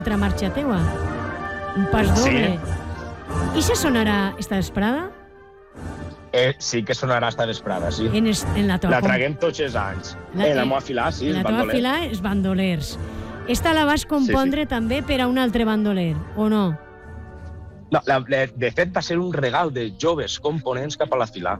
Otra marxa teua. Un pas doble. I se sonarà esta vesprada? Sí que sonarà esta vesprada, sí. En la teva... La traguem tots els anys. En la meva filà, sí, els bandolers. En la teva filà, els bandolers. Esta la vas compondre també per a un altre bandoler, o no? No, de fet va ser un regal de joves components cap a la filà.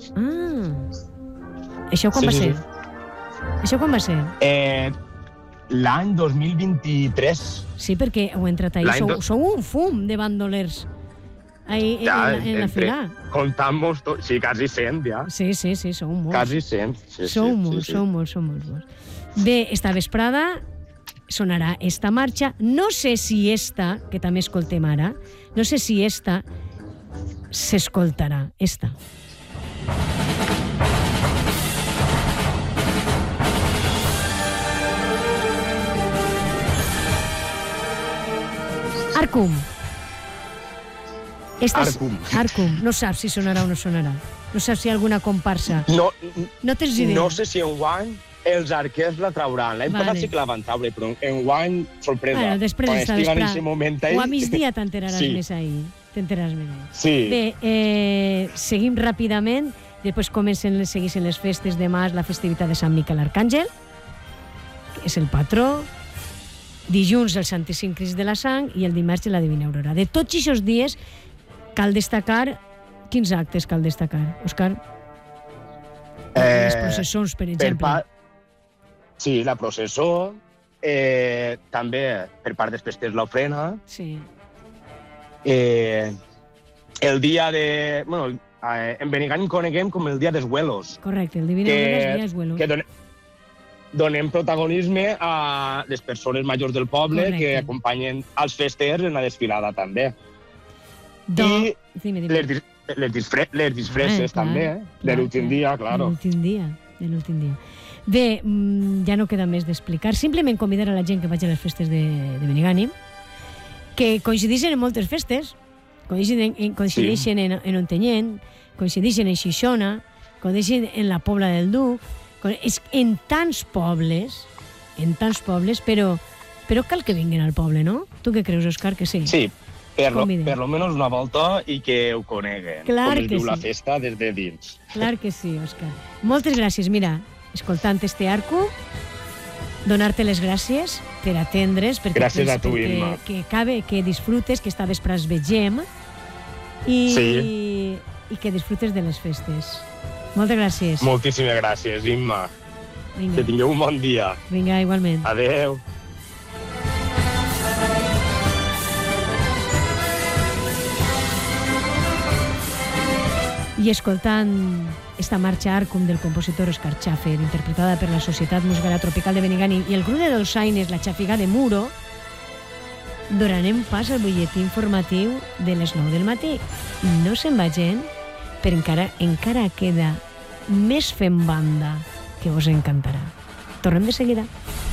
Això quan va ser? Això quan va ser? L'any 2023. Sí, perquè heu entrat ahir. Sou un fum de bandolers ahí en la filà. Comptant-nos tots. Sí, quasi 100, ja. Sí, sou molts. Quasi 100. Sou molts. Bé, esta vesprada sonarà esta marxa. No sé si esta, que també escoltem ara, no sé si esta s'escoltarà. Esta. Arcum. Arcum. No saps si sonarà o no sonarà. No saps si hi ha alguna comparsa. No tens idea. No sé si enguany els arquers la trauran. L'any passat sí que la van traure, però enguany, sorpresa. Després quan estigui en aquest moment ahí... O a migdia t'enteraràs més ahir. T'enteraràs més ahir. Sí. Bé, seguim ràpidament. Després segueixen les festes de març, la festivitat de Sant Miquel Arcàngel, que és el patró. Dilluns el Santíssim Crist de la Sang i el dimarts la Divina Aurora. De tots aquests dies cal destacar... Quins actes cal destacar, Òscar? Les processons, per exemple. Sí, la processó. També, per part dels festers, l'ofrena. Sí. El dia de... Bueno, en Benigànim coneguem com el dia dels huelos. Correcte, el Divina Aurora és el dia dels huelos. Que donem protagonisme a les persones majors del poble. Correcte. Que acompanyen els festers en la desfilada també. I les disfresses també, de l'últim dia, claro. De l'últim dia. Bé, ja no queda més d'explicar. Simplement convidar a la gent que vagi a les festes de Benigànim, que coincideixen en moltes festes, coincideixen en Ontinyent, coincideixen en Xixona, coincideixen en la Pobla del Duc, en tants pobles, però cal que vinguin al poble, no? Tu què creus, Òscar, que sí? Sí, per lo menos una volta i que ho coneguen. Clar com es que diu sí. La festa des de dins. Clar que sí, Òscar. Moltes gràcies. Mira, escoltant este arco, donar-te les gràcies per atendre's. Gràcies a tu, Imma. Que disfrutes, que esta vespre es vegem i que disfrutes de les festes. Moltes gràcies. Moltíssimes gràcies, Imma. Que tingueu un bon dia. Vinga, igualment. Adeu. I escoltant esta marxa Arcum del compositor Òscar Schaffer, interpretada per la Societat Musicala Tropical de Benigànim i el grup de dolçaines La Xafiga de Muro, donarem pas al butlletí informatiu de les 9 del matí. No se'n vagin, però encara queda més fent banda que us encantarà. Tornem de seguida.